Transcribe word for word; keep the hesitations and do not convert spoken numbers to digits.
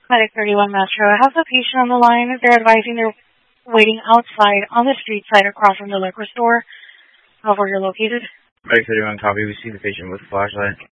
Medic thirty-one Metro has a patient on the line. They're advising they're waiting outside on the street side across from the liquor store of where you're located. Medic thirty-one, copy. We see the patient with a flashlight.